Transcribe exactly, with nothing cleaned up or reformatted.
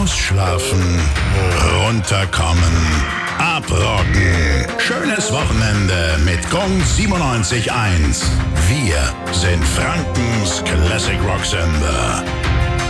Ausschlafen, runterkommen, abrocken. Schönes Wochenende mit Gong siebenundneunzig Komma eins. Wir sind Frankens Classic Rock Sender.